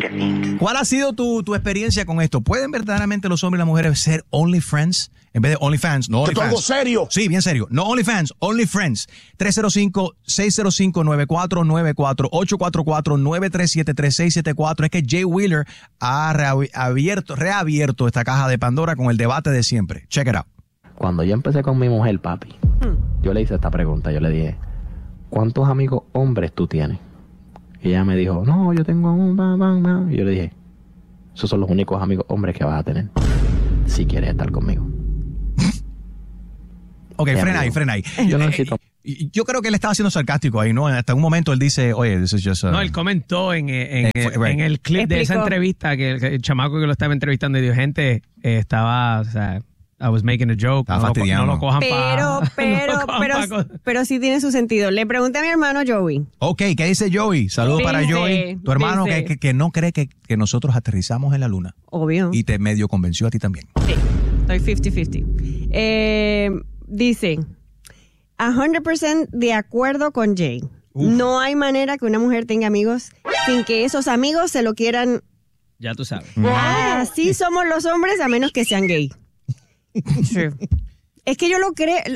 ¿Cuál ha sido tu experiencia con esto? ¿Pueden verdaderamente los hombres y las mujeres ser only friends? En vez de OnlyFans, no OnlyFans. ¿Algo serio? Sí, bien serio. No OnlyFans, Only Friends. 305-605-9494, 844-937-3674. Es que Jay Wheeler ha reabierto esta caja de Pandora con el debate de siempre. Check it out. Cuando yo empecé con mi mujer, papi, yo le hice esta pregunta. Yo le dije, ¿cuántos amigos hombres tú tienes? Y ella me dijo, no, yo tengo un... Y yo le dije, esos son los únicos amigos hombres que vas a tener si quieres estar conmigo. Ok, frena ahí. Yo no necesito... Yo creo que él estaba siendo sarcástico ahí, ¿no? Hasta un momento él dice, oye, this is just... No, él comentó en el clip de esa entrevista que el chamaco que lo estaba entrevistando y dijo, gente, estaba, o sea, I was making a joke. No lo cojan pero sí tiene su sentido. Le pregunté a mi hermano Joey. Ok, ¿qué dice Joey? Saludos para Joey. Tu hermano que no cree que nosotros aterrizamos en la luna. Obvio. Y te medio convenció a ti también. Sí, estoy 50-50. Dice, 100% de acuerdo con Jay. No hay manera que una mujer tenga amigos sin que esos amigos se lo quieran. Ya tú sabes. Así somos los hombres a menos que sean gay. True. Es que yo lo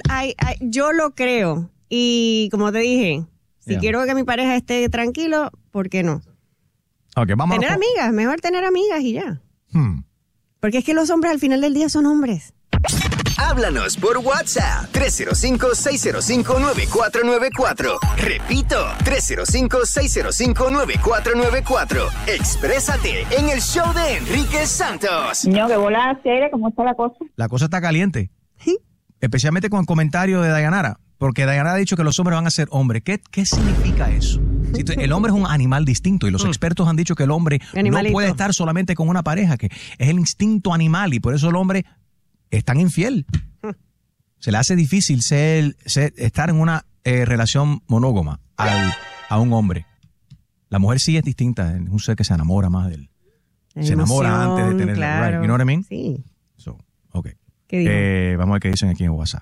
creo. Y como te dije, si quiero que mi pareja esté tranquilo, ¿por qué no? Okay, vamos tener amigas, mejor tener amigas y ya. Porque es que los hombres al final del día son hombres. Háblanos por WhatsApp 305-605-9494. Repito, 305-605-9494. Exprésate en el show de Enrique Santos. No, que bola seria, ¿cómo está la cosa? La cosa está caliente. Especialmente con el comentario de Dayanara. Porque Dayanara ha dicho que los hombres van a ser hombres. ¿Qué significa eso? El hombre es un animal distinto y los expertos han dicho que el hombre no puede estar solamente con una pareja, que es el instinto animal y por eso el hombre es tan infiel. Se le hace difícil estar en una relación monógama a un hombre. La mujer sí es distinta, es un ser que se enamora más de él. Se enamora antes de tenerlo. Claro. Right? You know what I mean? Sí. So, okay. Vamos a ver qué dicen aquí en WhatsApp.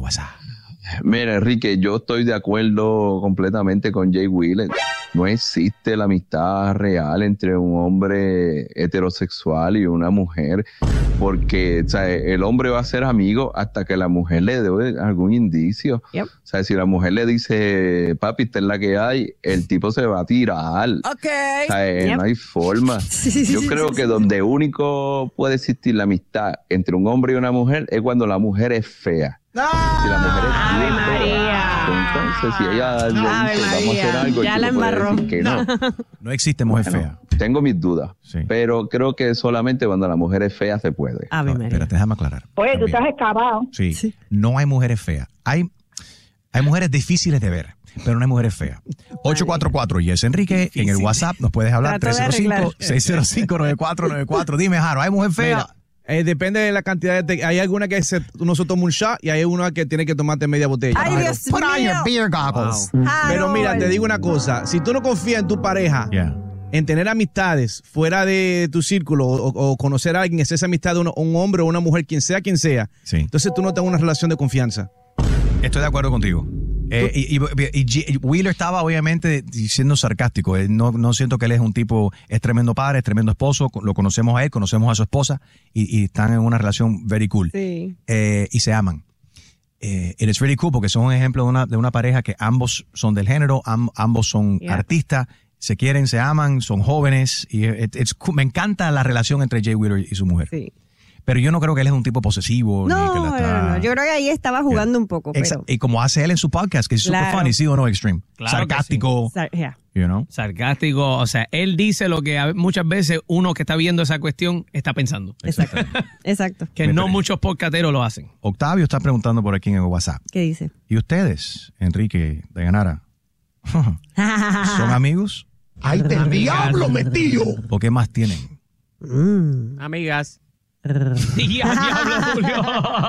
Mira, Enrique, yo estoy de acuerdo completamente con Jay Wheeler. No existe la amistad real entre un hombre heterosexual y una mujer, porque, o sea, el hombre va a ser amigo hasta que la mujer le dé algún indicio. Yep. O sea, si la mujer le dice, papi, esta es la que hay, el tipo se va a tirar. Okay. O sea, no hay forma. Yo creo que donde único puede existir la amistad entre un hombre y una mujer es cuando la mujer es fea. Si la mujer es ¡Ave María! Entonces, si ella le dice, vamos a hacer algo, ya la embarró. Que no. No existe mujer fea. Tengo mis dudas, pero creo que solamente cuando la mujer es fea se puede. Espérate, déjame aclarar. Oye, tú estás excavado. Sí, no hay mujeres feas. Hay mujeres difíciles de ver, pero no hay mujeres feas. 844 Yes Enrique, en el WhatsApp nos puedes hablar. 305-605-9494. Dime, Jaro, ¿hay mujer fea? Mira, depende de la cantidad de... Hay alguna que uno se toma un shot y hay una que tiene que tomarte media botella. ¡Ay, Dios mío! Put on your beer goggles. Wow. Pero mira, te digo una cosa. Si tú no confías en tu pareja, en tener amistades fuera de tu círculo o conocer a alguien, es esa amistad de un hombre o una mujer, quien sea, entonces tú no tienes una relación de confianza. Estoy de acuerdo contigo. Y Wheeler estaba obviamente siendo sarcástico. No siento que él es un tipo, es tremendo padre, es tremendo esposo. Lo conocemos a él, conocemos a su esposa y están en una relación very cool. Sí. Y se aman. It is really cool porque son un ejemplo de una pareja que ambos son del género, ambos son artistas, se quieren, se aman, son jóvenes. Y me encanta la relación entre Jay Wheeler y su mujer. Sí. Pero yo no creo que él es un tipo posesivo. No, ni que no. Yo creo que ahí estaba jugando un poco. Pero... Y como hace él en su podcast, que es super funny, ¿sí o no, Extreme? Claro, sarcástico. You know? Sarcástico. O sea, él dice lo que muchas veces uno que está viendo esa cuestión está pensando. Exacto. Que no muchos podcasteros lo hacen. Octavio está preguntando por aquí en el WhatsApp. ¿Qué dice? ¿Y ustedes, Enrique, Dayanara, son amigos? ¡Ay, del diablo metido! ¿O qué más tienen? Amigas. Diablo, Julio.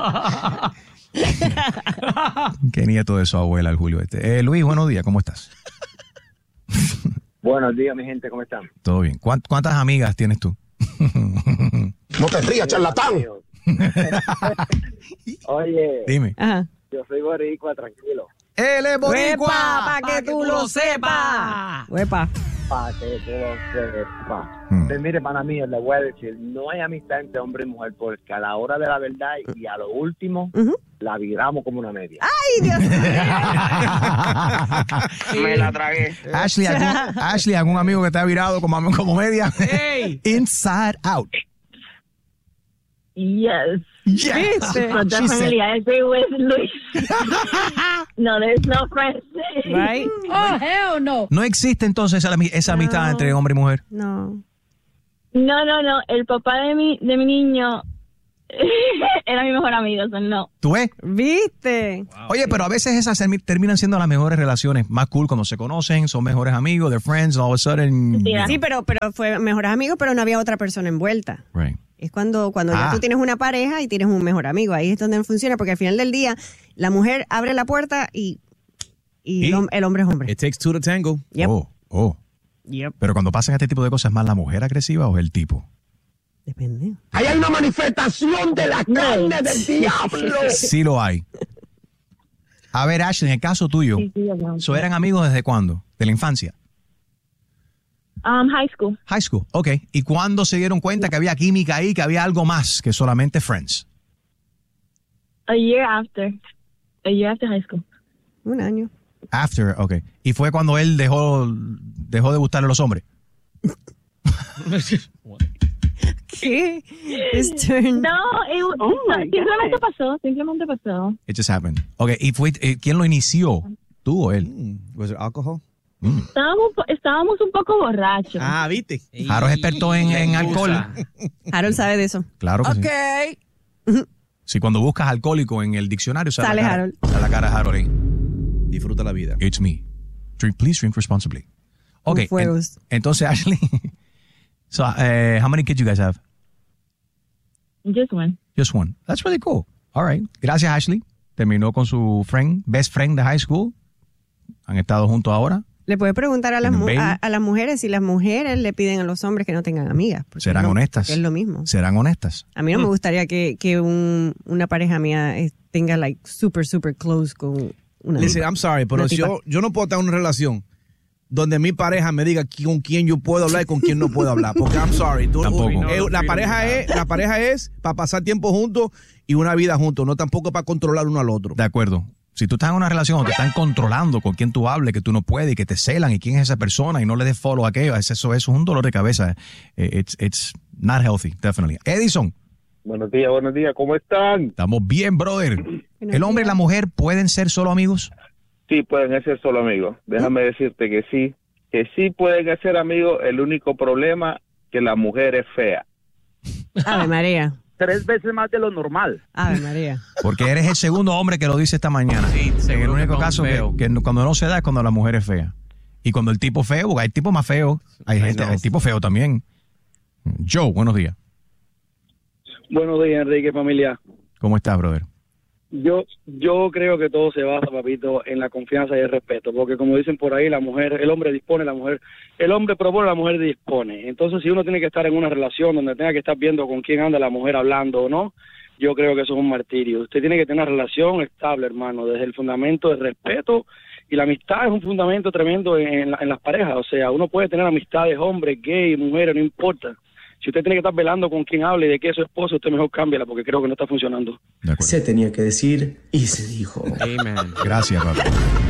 Qué nieto de su abuela el Julio este. Luis, buenos días, ¿cómo estás? Buenos días, mi gente, ¿cómo están? Todo bien. ¿Cuántas amigas tienes tú? No te rías, charlatán. Oye, dime. Ajá. Yo soy boricua, tranquilo. ¡Él es boricua! ¡Huepa, para que tú lo sepas! ¡Huepa! para que todo sepa. Pues mire, para mí, le voy a decir, no hay amistad entre hombre y mujer porque a la hora de la verdad y a lo último, la viramos como una media. ¡Ay, Dios mío! Me la tragué. Ashley, ¿algún amigo que te ha virado como media? Hey. Inside out. Yes. Yes. But definitely I agree with Luis. No, there's no friends. Right? Oh, hell no. ¿No existe entonces esa amistad entre hombre y mujer? No. No. El papá de mi niño era mi mejor amigo, so no. ¿Tú ves? ¿Viste? Wow. Oye, pero a veces esas terminan siendo las mejores relaciones, más cool cuando se conocen, son mejores amigos, they're friends, all of a sudden. Sí, pero fue mejores amigos, pero no había otra persona envuelta. Right. Es cuando ya tú tienes una pareja y tienes un mejor amigo. Ahí es donde funciona, porque al final del día la mujer abre la puerta y el hombre es hombre. It takes two to tango. Yep. Yep. Pero cuando pasan este tipo de cosas, ¿es más la mujer agresiva o el tipo? Depende. Ahí hay una manifestación de la carne del diablo. Sí lo hay. A ver, Ashley, en el caso tuyo, ¿eran amigos desde cuándo? ¿De la infancia? High school. High school, ok. ¿Y cuándo se dieron cuenta que había química ahí, que había algo más que solamente friends? A year after high school. Un año. After, ok. ¿Y fue cuando él dejó de gustarle a los hombres? ¿Qué? No, simplemente pasó. It just happened. Ok, ¿y quién lo inició? ¿Tú o él? Was it alcohol? Estábamos un poco borrachos. Ah, ¿viste? Harold es experto en alcohol. Harold sabe de eso. Claro que sí. Si cuando buscas alcohólico en el diccionario sale Harold. Sale la cara de Harold ahí. Disfruta la vida. It's me. Please drink responsibly. Ok, entonces Ashley, so how many kids you guys have? Just one. Just one. That's really cool. All right. Gracias, Ashley. Terminó con su best friend de high school. Han estado juntos ahora. Le puede preguntar a las mujeres si las mujeres le piden a los hombres que no tengan amigas. ¿Serán honestas? Es lo mismo. ¿Serán honestas? A mí no me gustaría que una pareja mía tenga like super close con una Listen, I'm sorry, pero yo no puedo tener una relación donde mi pareja me diga con quién yo puedo hablar y con quién no puedo hablar. Porque I'm sorry. La pareja es para pasar tiempo juntos y una vida juntos, no tampoco para controlar uno al otro. De acuerdo. Si tú estás en una relación donde te están controlando con quién tú hables, que tú no puedes y que te celan y quién es esa persona y no le des follow a aquello, eso es un dolor de cabeza. It's not healthy, definitely. Edison. Buenos días, ¿cómo están? Estamos bien, brother. ¿El hombre y la mujer pueden ser solo amigos? Sí, pueden ser solo amigos. Déjame decirte que sí pueden ser amigos. El único problema que la mujer es fea. Ave María. 3 veces más de lo normal. Ave María. Porque eres el segundo hombre que lo dice esta mañana. Sí, en el único caso que cuando no se da es cuando la mujer es fea. Y cuando el tipo feo, porque hay tipos más feos, hay tipo feo también. Joe, buenos días. Buenos días, Enrique, familia. ¿Cómo estás, brother? Yo creo que todo se basa, papito, en la confianza y el respeto, porque como dicen por ahí, el hombre dispone, el hombre propone, la mujer dispone. Entonces, si uno tiene que estar en una relación donde tenga que estar viendo con quién anda la mujer hablando o no, yo creo que eso es un martirio. Usted tiene que tener una relación estable, hermano, desde el fundamento del respeto, y la amistad es un fundamento tremendo en las parejas. O sea, uno puede tener amistades, hombres, gay, mujeres, no importa. Si usted tiene que estar velando con quién hable y de qué es su esposo, usted mejor cámbiala, porque creo que no está funcionando. Se tenía que decir y se dijo. Amen. Gracias, papá.